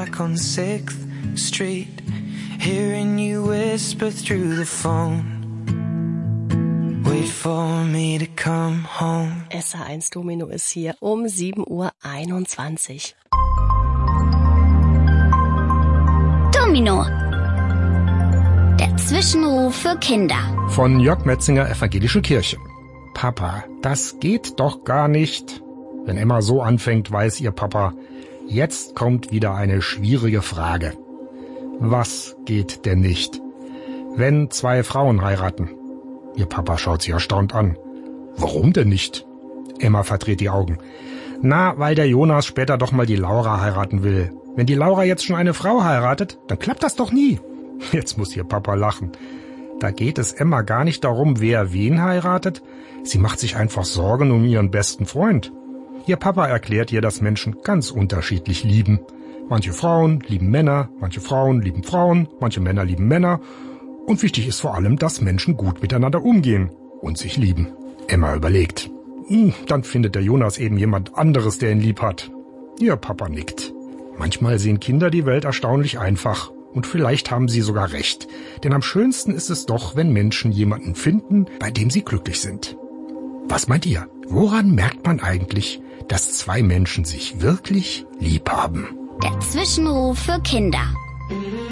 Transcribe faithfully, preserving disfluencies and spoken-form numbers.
back on sixth Street, hearing you whisper through the phone. Wait for me to come home. S H eins Domino ist hier um sieben Uhr einundzwanzig. Domino. Der Zwischenruf für Kinder. Von Jörg Metzinger, Evangelische Kirche. Papa, das geht doch gar nicht. Wenn Emma so anfängt, weiß ihr Papa, jetzt kommt wieder eine schwierige Frage. Was geht denn nicht? Wenn zwei Frauen heiraten. Ihr Papa schaut sie erstaunt an. Warum denn nicht? Emma verdreht die Augen. Na, weil der Jonas später doch mal die Laura heiraten will. Wenn die Laura jetzt schon eine Frau heiratet, dann klappt das doch nie. Jetzt muss ihr Papa lachen. Da geht es Emma gar nicht darum, wer wen heiratet. Sie macht sich einfach Sorgen um ihren besten Freund. Ihr Papa erklärt ihr, dass Menschen ganz unterschiedlich lieben. Manche Frauen lieben Männer, manche Frauen lieben Frauen, manche Männer lieben Männer. Und wichtig ist vor allem, dass Menschen gut miteinander umgehen und sich lieben. Emma überlegt. Hm, dann findet der Jonas eben jemand anderes, der ihn lieb hat. Ihr Papa nickt. Manchmal sehen Kinder die Welt erstaunlich einfach. Und vielleicht haben sie sogar recht. Denn am schönsten ist es doch, wenn Menschen jemanden finden, bei dem sie glücklich sind. Was meint ihr? Woran merkt man eigentlich, dass zwei Menschen sich wirklich lieb haben? Der Zwischenruf für Kinder.